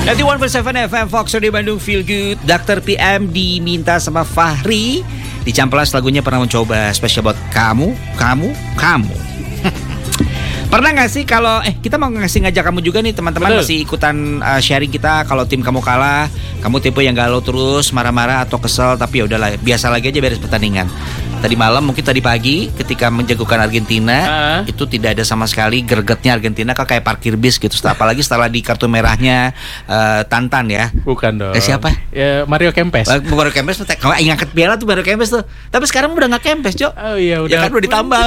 91.7 FM Fox Radio Bandung Feel Good. Dr. PM diminta sama Fahri di Camplas lagunya pernah mencoba spesial buat kamu. Pernah gak sih kalau kita mau ngajak kamu juga nih teman-teman. Betul. Masih ikutan sharing kita. Kalau tim kamu kalah, kamu tipe yang galau terus, marah-marah atau kesel, tapi ya udahlah, biasa lagi aja beres pertandingan. Tadi malam, mungkin tadi pagi ketika menjagokan Argentina, itu tidak ada sama sekali gregetnya Argentina, kayak parkir bis gitu. Apalagi setelah di kartu merahnya Tantan ya. Bukan dong. Siapa? Ya, Mario Kempes. Mario Kempes, kalau ngangkat piala tuh Mario Kempes tuh. Tapi sekarang udah nggak Kempes, Jo. Oh iya, udah. Ya kan udah ditambal.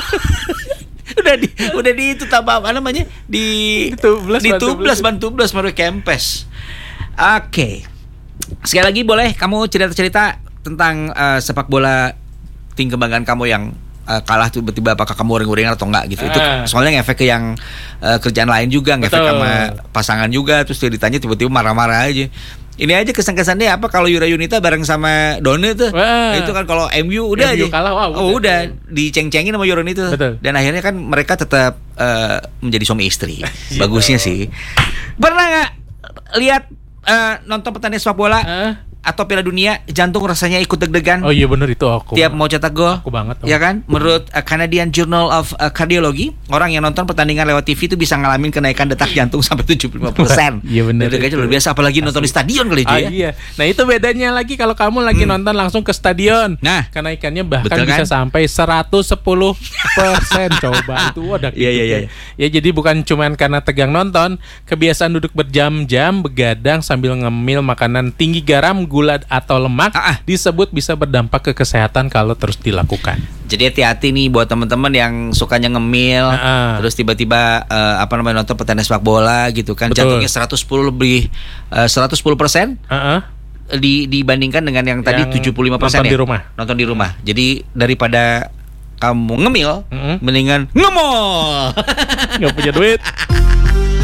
udah di itu tambah apa namanya? Di tublas Mario Kempes. Oke. Sekali lagi boleh kamu cerita-cerita tentang sepak bola tim kebanggaan kamu yang kalah tiba-tiba, apakah kamu uring-uringan atau enggak gitu. Itu soalnya ngefek ke yang kerjaan lain juga, ngefek sama pasangan juga, terus dia ditanya tiba-tiba marah-marah aja. Ini aja kesan-kesannya apa kalau Yura Yunita bareng sama Doni tuh. Itu kan kalau MU udah aja kalah, udah diceng-cengin sama Yura itu. Dan akhirnya kan mereka tetap menjadi suami istri. Bagusnya sih. Pernah nggak lihat nonton pertandingan sepak bola atau Piala Dunia, jantung rasanya ikut deg-degan? Oh iya benar, itu aku. Tiap mau cetak gol. Aku banget. Ya kan? Menurut Canadian Journal of Cardiology, orang yang nonton pertandingan lewat TV itu bisa ngalamin kenaikan detak jantung sampai 75%. Iya benar. Itu luar biasa, apalagi nonton di stadion kali itu ya. Iya. Nah, itu bedanya lagi kalau kamu lagi nonton langsung ke stadion. Nah, kenaikannya bahkan bisa sampai 110%. Coba itu udah gitu. Iya. Ya jadi bukan cuman karena tegang nonton, kebiasaan duduk berjam-jam begadang sambil ngemil makanan tinggi garam, gula atau lemak disebut bisa berdampak ke kesehatan kalau terus dilakukan. Jadi hati-hati nih buat teman-teman yang sukanya ngemil, terus tiba-tiba nonton pertandingan sepak bola gitu kan. Betul. Jantungnya 110% dibandingkan dengan yang tadi 75% nonton ya. Nonton di rumah. Jadi daripada kamu ngemil, mendingan ngemol. Nggak punya duit.